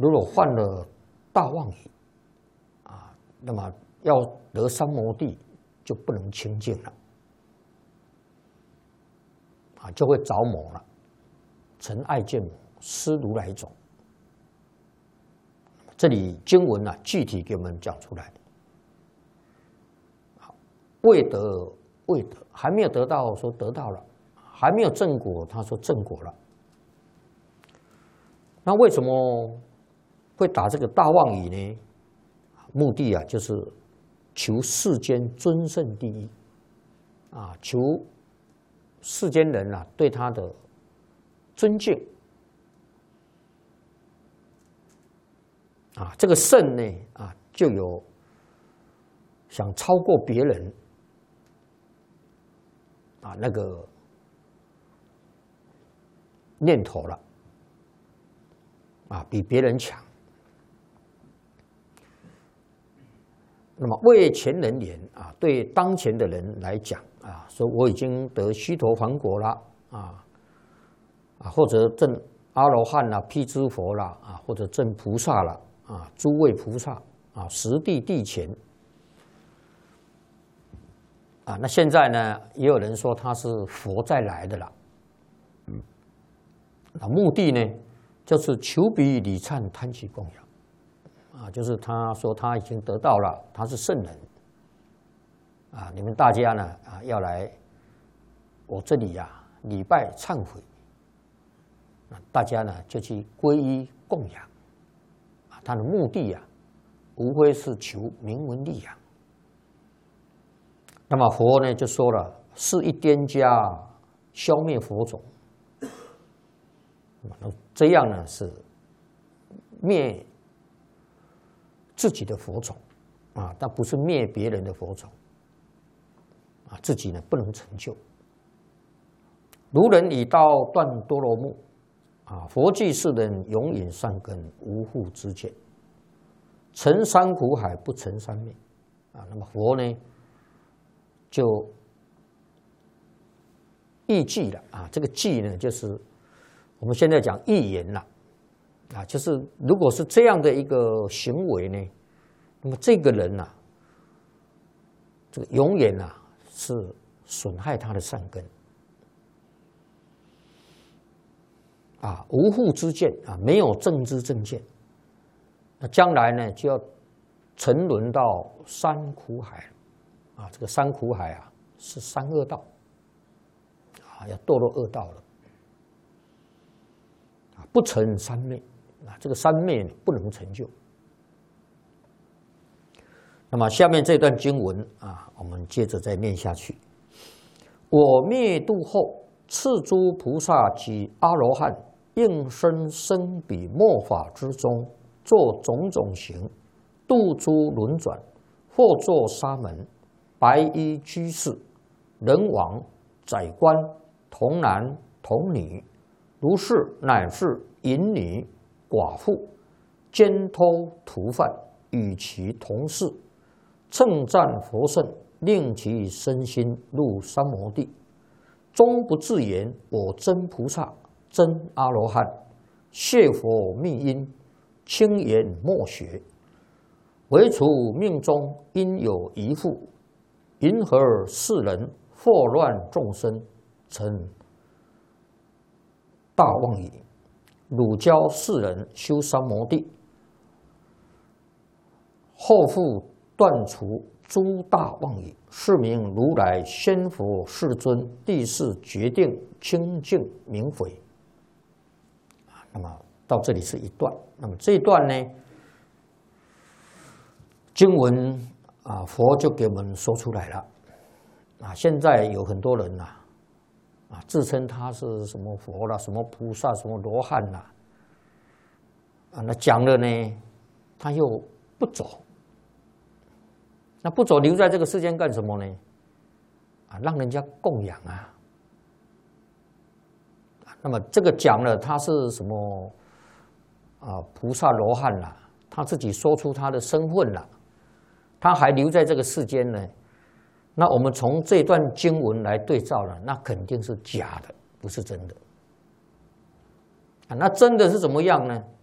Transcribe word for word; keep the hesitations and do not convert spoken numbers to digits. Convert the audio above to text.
如果犯了大妄语啊，那么要得三摩地就不能清净了啊，就会着魔了，成爱见魔，失如来种。这里经文啊，具体给我们讲出来。未得，未得，还没有得到，说得到了；还没有正果，他说正果了。那为什么会打这个大妄语呢？目的啊，就是求世间尊胜第一啊，求世间人啊对他的尊敬啊，这个胜呢啊，就有想超过别人啊那个念头了啊，比别人强。那么为前人言啊，对当前的人来讲啊，说我已经得须陀洹果了啊啊，或者证阿罗汉啦、辟支佛啦啊，或者证菩萨了啊，诸位菩萨啊，十地地前啊。那现在呢，也有人说他是佛再来的了。嗯，那目的呢，就是求彼礼忏贪其供养。啊，就是他说他已经得到了，他是圣人啊！你们大家呢啊，要来我这里呀、啊、礼拜忏悔啊，大家呢就去皈依供养啊。他的目的呀、啊，无非是求名闻利养。那么佛呢就说了，是一颠家消灭佛种，这样呢是灭自己的佛种啊，但不是灭别人的佛种啊，自己呢不能成就。如人以刀断多罗木啊，佛具世人永隐善根，无复知见，成三苦海，不成三昧啊。那么佛呢就义记了啊，这个记呢就是我们现在讲义言了。啊，就是如果是这样的一个行为呢，那么这个人呐、啊，这个永远啊是损害他的善根啊，无复知见啊，没有正知正见，那将来呢就要沉沦到三苦海啊，这个三苦海啊是三恶道啊，要堕落恶道了啊，不成三昧。啊，这个三昧不能成就。那么下面这段经文啊，我们接着再念下去。我灭度后，次诸菩萨及阿罗汉，应身生彼末法之中，作种种行，度诸轮转，或作沙门、白衣居士、人王、宰官、童男童女，如是乃至淫女、寡妇、奸偷屠犯，与其同事，称赞佛圣，令其身心入三摩地，终不自言我真菩萨、真阿罗汉，谢佛密因，轻言莫学，唯除命中应有一复，云何世人祸乱众生，成大妄语，汝教世人修三摩地，后复断除诸大妄语，是名如来仙佛世尊第四决定清净明悔。那么到这里是一段，那么这一段呢，经文啊，佛就给我们说出来了啊。现在有很多人呐、啊。啊，自称他是什么佛啦，什么菩萨，什么罗汉啦，啊，那讲了呢，他又不走，那不走留在这个世间干什么呢？啊，让人家供养啊。那么这个讲了他是什么啊菩萨罗汉啦，他自己说出他的身份啦，他还留在这个世间呢。那我们从这段经文来对照了，那肯定是假的，不是真的。啊，那真的是怎么样呢？